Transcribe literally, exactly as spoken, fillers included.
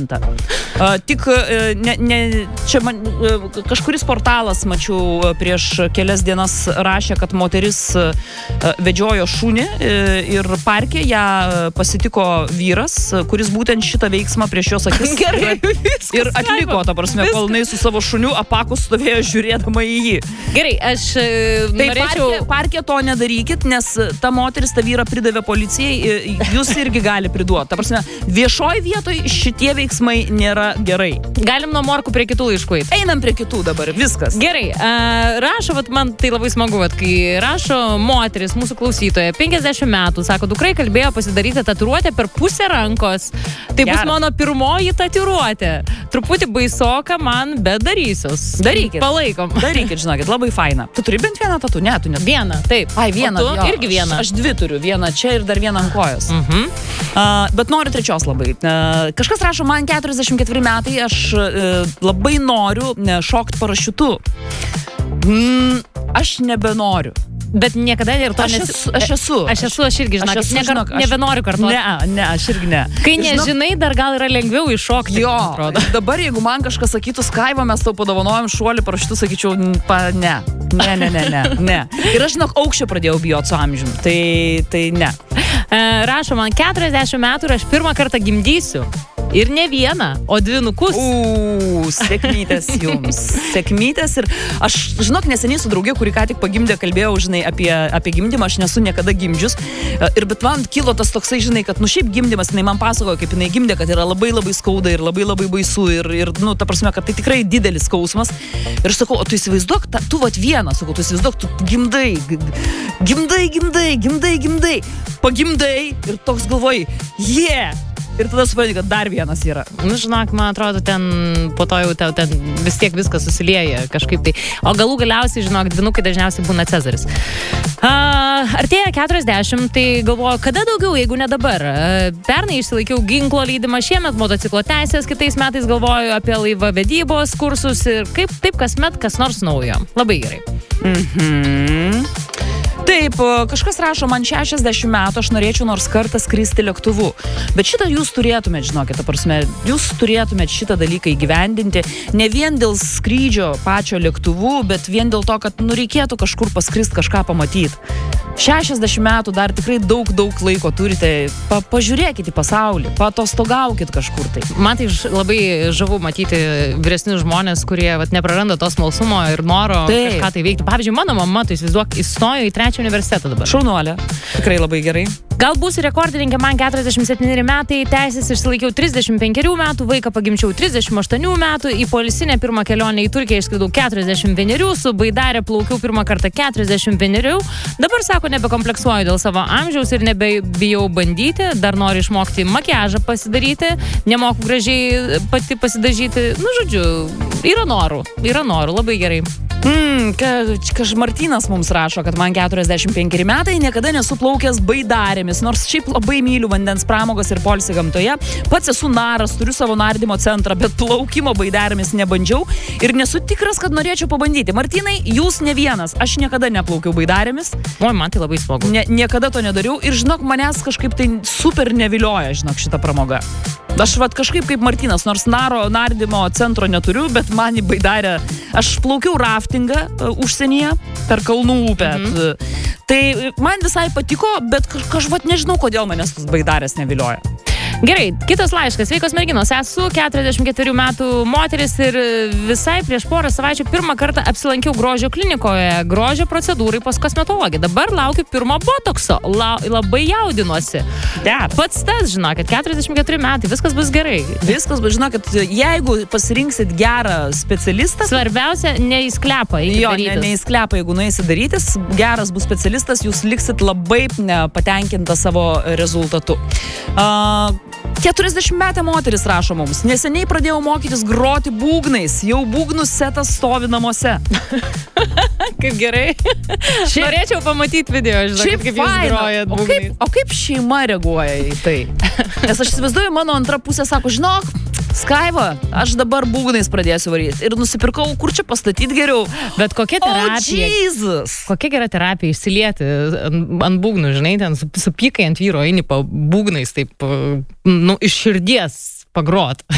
įteisinta. Uh, tik uh, ne, ne, čia man, uh, kažkuris portalas, mačiau, prieš kelias dienas rašė, kad moteris uh, vedžiojo šunį uh, ir parke ją pasitiko vyras, kuris būtent šitą veiksmą prieš jos akis Gerai, ir atliko, ta prasme, kol jinai su savo šuniu apakus stovėjo žiūrėdama į jį. Gerai, aš uh, tai norėčiau... Parke, parke to nedarykit, nes ta moteris, ta vyra pridavė policijai, jūs irgi gali priduoti. Ta prasme, viešoj vietoj šitie veiksmai nėra gerai. Galim nuo morkų prie kitų laiškų. Einam prie kitų dabar, viskas. Gerai, uh, rašo, vat, man tai labai smagu, vat, kai rašo moteris, mūsų klausytoja, penkiasdešimt metų, sako, dukrai kalbėjo pasidaryti tatuiruotę per pusę rankos. Tai Geras. bus mano pirmoji tatuiruotė. Truputį baisoka man, bet darysius. Darykit. Palaikom. Darykit, žinokit, labai faina. Tu turi bent vieną tatu? Ne, tu net. Vieną, taip. Ai, vieną. O tu jo, irgi vieną. Aš, aš dvi turiu, vieną čia ir dar vieną ant kojos. Mhm. Uh, bet noriu trečios labai. Uh, kažkas rašo, man keturiasdešimt keturi metai, aš uh, labai noriu uh, šokti parašiutu. Mm, aš nebenoriu. Bet niekada ir to Aš nesi... esu, aš esu. Aš esu, aš irgi, žinok, Aš esu, nekar... žinok, aš- nebenoriu kartuoti. Ne, ne, aš irgi ne. Kai Ir žinok, nežinai, dar gal yra lengviau iššokti. Jo, man atrodo. dabar jeigu man kažkas sakytų, Skaiva, mes tau padovanojom šuolį parašiutu, sakyčiau, n- pa, ne. Ne, ne, ne, ne, ne. Ir aš, žinok, aukščio pradėjau bijoti su amžiumi. Tai, tai ne. E, rašo, man keturiasdešimt metų ir aš pirmą kartą gimdysiu. Ir ne vieną, o dvinukus. Uuu, sėkmytės jums. Sėkmytės ir aš, žinok, neseniai su draugė, kuri ką tik pagimdė, kalbėjau, žinai, apie, apie gimdymą, aš nesu niekada gimdžius. Ir bet man kilo tas toksai, žinai, kad, nu šiaip gimdymas, jinai man pasakojo, kaip jinai gimdė, kad yra labai labai skauda ir labai labai baisu ir, ir nu, ta prasme, kad tai tikrai didelis skausmas. Ir aš sakau, o tu įsivaizduok, ta, tu vat vieną, sakau, tu įsivaizduok, tu gimdai, g- gimdai, gimdai, gimdai, gimdai, pagimdai ir toks galvoji, jie. Yeah! Ir tada supranti, kad dar vienas yra. Nu, žinok, man atrodo, ten po to jau ten, ten vis tiek viskas susilieja kažkaip tai. O galų galiausiai, žinok, dvinukai dažniausiai būna Cezaris. Uh, artėja keturiasdešimt, tai galvoju, kada daugiau, jeigu ne dabar. Uh, pernai išsilaikiau ginklo leidimą, šiemet motociklo teisės, kitais metais galvoju apie laivą vedybos kursus ir kaip taip kasmet kas nors naujo. Labai gerai. Mhm. Taip, kažkas rašo, man šešiasdešimt metų, aš norėčiau nors kartą skristi lėktuvu. Bet šitą jūs turėtumėt, žinokit, ta prasme, jūs turėtumėt šitą dalyką įgyvendinti. Ne vien dėl skrydžio pačio lėktuvu, bet vien dėl to, kad nu, reikėtų kažkur paskrist, kažką pamatyti. šešiasdešimt metų dar tikrai daug, daug laiko turite. Pa, pažiūrėkit į pasaulį, patostogaukit kažkur tai. Man tai ž- labai žavu matyti vyresnius žmonės, kurie vat, nepraranda to smalsumo ir noro Taip. kažką tai veikti. Pavyzdžiui, mano mama, tai įsivaizduok, įstojo į trečią universitetą dabar. Šaunuolė, tikrai labai gerai. Gal būsiu rekordininkė, man keturiasdešimt septyni metai, teisės išsilaikiau trisdešimt penkerių metų, vaiką pagimčiau trisdešimt aštuonių metų, į polisinę pirmą kelionę į Turkiją išskridau keturiasdešimt vienerių, su baidarė plaukiau pirmą kartą keturiasdešimt vienerių. Dabar sako, nebekompleksuoju dėl savo amžiaus ir nebebijau bandyti, dar noriu išmokti makiažą pasidaryti, nemoku gražiai pati pasidažyti. Nu, žodžiu, yra norų, yra norų, labai gerai. Mm, Kaž Martynas mums rašo, kad man keturiasdešimt penkeri metai, niekada nesu plaukęs baidarėmis, nors šiaip labai myliu vandens pramogas ir poilsį gamtoje. Pats esu naras, turiu savo nardymo centrą, bet plaukimo baidarėmis nebandžiau ir nesu tikras, kad norėčiau pabandyti. Martynai, jūs ne vienas, aš niekada neplaukiau baidarėmis. Oi, man tai labai smagu. Ne, niekada to nedariau ir žinok, manęs kažkaip tai super nevilioja, žinok, šitą pramogą. Aš vat kažkaip kaip Martynas, nors naro nardymo centro neturiu, bet man į baidarę, aš plaukiau raftingą uh, užsienyje per Kalnų upę. Mm-hmm. Tai man visai patiko, bet kažvat nežinau, kodėl manęs tos baidarės nevilioja. Gerai, kitas laiškas. Sveikos merginos, esu keturiasdešimt keturių metų moteris ir visai prieš porą savaičių pirmą kartą apsilankiau grožio klinikoje, grožio procedūrai pas kosmetologę. Dabar laukiu pirmo botokso. La, labai jaudinuosi. Yeah. Pats tas, žinokit, keturiasdešimt keturi metai, viskas bus gerai. Viskas bus, žinokit, jeigu pasirinksit gerą specialistą, Svarbiausia, neįsklepa. jo, ne, neįsklepa, jeigu nueisi darytis, geras bus specialistas, jūs liksit labai ne, patenkinta savo rezultatu. Uh, keturiasdešimt metė moteris rašo mums. Neseniai pradėjau mokytis groti būgnais. Jau būgnų setas stovi namuose. Kaip gerai. Šiaip- Norėčiau pamatyti video, žinokit, kaip jūs grojat o būgnais. kaip, o kaip šeima reaguoja į tai? Nes aš įsivaizduoju, mano antra pusė sako, žinok, Skaiva, aš dabar būgnais pradėsiu varyti. Ir nusipirkau, kur čia pastatyti geriau. Bet kokia O, terapija? Jesus! Kokia gera terapija išsilieti ant, ant būgnų, žinai, ten supykai ant vyro, eini pa būgnais, taip, nu, iš širdies pagrot.